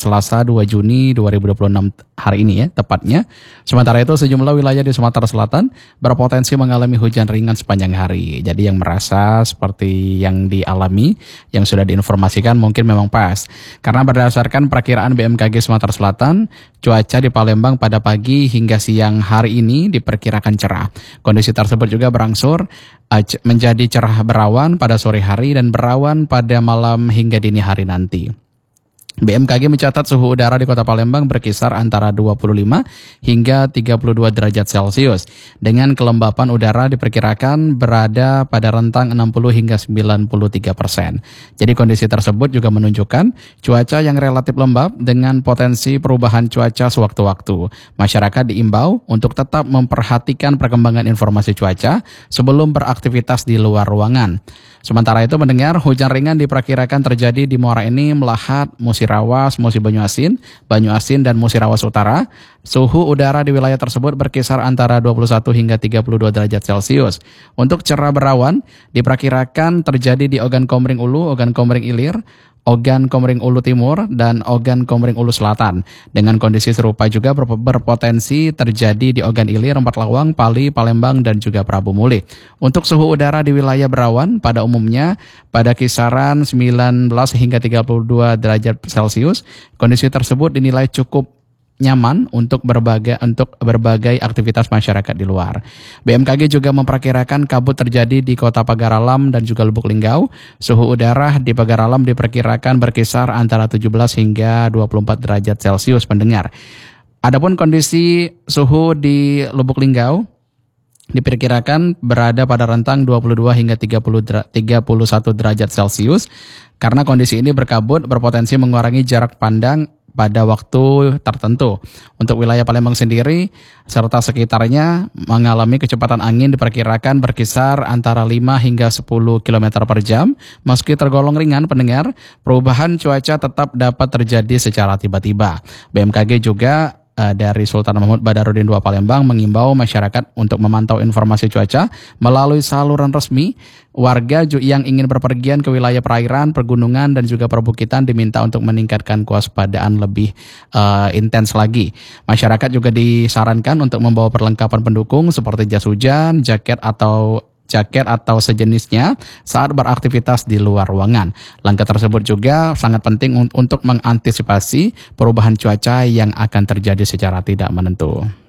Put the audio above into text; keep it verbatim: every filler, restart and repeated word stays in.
Selasa dua Juni dua ribu dua puluh enam hari ini ya tepatnya. Sementara itu sejumlah wilayah di Sumatera Selatan berpotensi mengalami hujan ringan sepanjang hari. Jadi yang merasa seperti yang dialami, yang sudah diinformasikan mungkin memang pas. Karena berdasarkan perakiraan B M K G Sumatera Selatan, cuaca di Palembang pada pagi hingga siang hari ini diperkirakan cerah. Kondisi tersebut juga berangsur menjadi cerah berawan pada sore hari dan berawan pada malam hingga dini hari nanti. B M K G mencatat suhu udara di Kota Palembang berkisar antara dua puluh lima hingga tiga puluh dua derajat Celcius. Dengan kelembapan udara diperkirakan berada pada rentang enam puluh hingga sembilan puluh tiga persen. Jadi kondisi tersebut juga menunjukkan cuaca yang relatif lembab dengan potensi perubahan cuaca sewaktu-waktu. Masyarakat diimbau untuk tetap memperhatikan perkembangan informasi cuaca sebelum beraktivitas di luar ruangan. Sementara itu mendengar hujan ringan diperkirakan terjadi di Muara Enim, Melahat, Musirawas, Musi Banyuasin, Banyuasin dan Musirawas Utara. Suhu udara di wilayah tersebut berkisar antara dua puluh satu hingga tiga puluh dua derajat Celcius. Untuk cerah berawan diperkirakan terjadi di Ogan Komering Ulu, Ogan Komering Ilir, Ogan Komering Ulu Timur, dan Ogan Komering Ulu Selatan. Dengan kondisi serupa juga berpotensi terjadi di Ogan Ilir, Rempat Lawang, Pali, Palembang, dan juga Prabu Muli. Untuk suhu udara di wilayah berawan pada umumnya pada kisaran sembilan belas hingga tiga puluh dua derajat Celcius. Kondisi tersebut dinilai cukup nyaman untuk berbagai untuk berbagai aktivitas masyarakat di luar. B M K G juga memperkirakan kabut terjadi di Kota Pagar Alam dan juga Lubuk Linggau. Suhu udara di Pagar Alam diperkirakan berkisar antara tujuh belas hingga dua puluh empat derajat Celcius pendengar. Adapun kondisi suhu di Lubuk Linggau diperkirakan berada pada rentang dua puluh dua hingga tiga puluh, tiga puluh satu derajat Celcius. Karena kondisi ini berkabut berpotensi mengurangi jarak pandang pada waktu tertentu. Untuk wilayah Palembang sendiri serta sekitarnya mengalami kecepatan angin diperkirakan berkisar antara lima hingga sepuluh kilometer per jam. Meski tergolong ringan pendengar, perubahan cuaca tetap dapat terjadi secara tiba-tiba. B M K G juga dari Sultan Mahmud Badarudin kedua Palembang mengimbau masyarakat untuk memantau informasi cuaca melalui saluran resmi. Warga yang ingin berpergian ke wilayah perairan, pergunungan, dan juga perbukitan diminta untuk meningkatkan kewaspadaan lebih uh, intens lagi. Masyarakat juga disarankan untuk membawa perlengkapan pendukung seperti jas hujan, jaket atau jaket atau sejenisnya saat beraktivitas di luar ruangan. Langkah tersebut juga sangat penting untuk mengantisipasi perubahan cuaca yang akan terjadi secara tidak menentu.